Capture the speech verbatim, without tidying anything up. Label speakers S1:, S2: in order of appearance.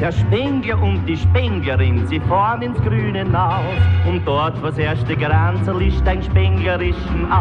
S1: Der Spengler und die Spenglerin, sie fahren ins Grüne Haus. Und dort, wo's erste Granzerl ist, ein spenglerischen Aus.